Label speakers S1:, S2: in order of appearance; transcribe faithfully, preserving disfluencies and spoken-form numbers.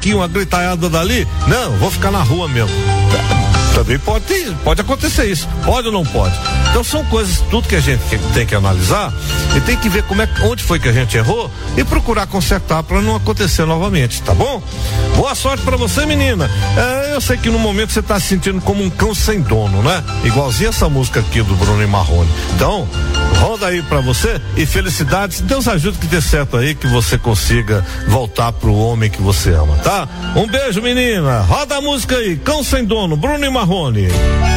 S1: daqui, uma gritalhada dali. Não, vou ficar na rua mesmo. Também pode, pode acontecer isso, pode ou não pode. Então são coisas, tudo que a gente tem que analisar e tem que ver como é, onde foi que a gente errou e procurar consertar para não acontecer novamente, tá bom? Boa sorte para você, menina. É, eu sei que no momento você tá se sentindo como um cão sem dono, né? Igualzinho essa música aqui do Bruno e Marrone. Então, roda aí para você e felicidades. Deus ajude que dê certo aí, que você consiga voltar pro homem que você ama, tá? Um beijo, menina. Roda a música aí, Cão Sem Dono, Bruno e Marrone.